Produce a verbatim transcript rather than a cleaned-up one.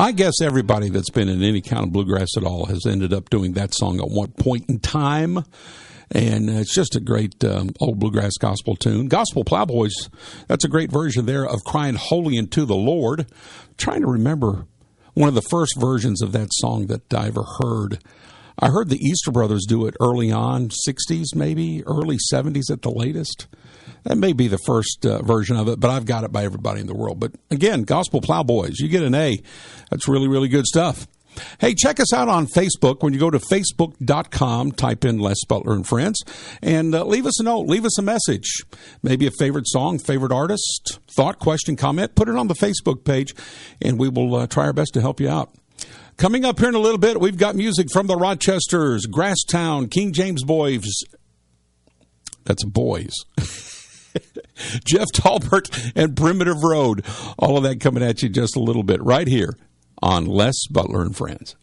I guess everybody that's been in any kind of bluegrass at all has ended up doing that song at one point in time. And it's just a great um, old bluegrass gospel tune. Gospel Plowboys, that's a great version there of Crying Holy Unto the Lord. I'm trying to remember one of the first versions of that song that I ever heard. I heard the Easter Brothers do it early on, sixties maybe, early seventies at the latest. That may be the first uh, version of it, but I've got it by everybody in the world. But again, Gospel Plowboys, you get an A. That's really, really good stuff. Hey, check us out on Facebook. When you go to facebook dot com, type in Les Butler and Friends, and uh, leave us a note, leave us a message. Maybe a favorite song, favorite artist, thought, question, comment. Put it on the Facebook page, and we will uh, try our best to help you out. Coming up here in a little bit, we've got music from the Rochesters, Grasstown, King James Boys. That's boys. Jeff Talbert and Primitive Road. All of that coming at you just a little bit right here on Les Butler and Friends.